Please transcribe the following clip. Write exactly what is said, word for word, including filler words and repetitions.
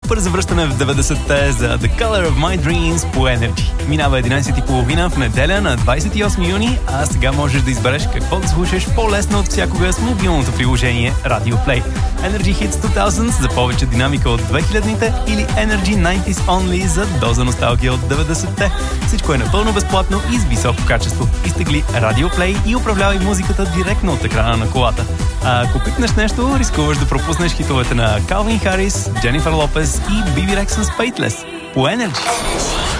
Супер завръщане в деветдесетте за The Color of My Dreams по Energy. Минава единайсет и половина в неделя на двайсет и осми юни, а сега можеш да избереш какво да слушаш по-лесно от всякога с мобилното приложение Radio Play. Energy Hits две хиляди за повече динамика от две хилядните или Energy деветдесет Only за доза носталгия от деветдесетте. Всичко е напълно безплатно и с високо качество. Изтегли Radio Play и управлявай музиката директно от екрана на колата. А ако пипнеш нещо, рискуваш да пропуснеш хитовете на Calvin Harris, Jennifer Lopez и Би Би Rexa с Pateless по Energy.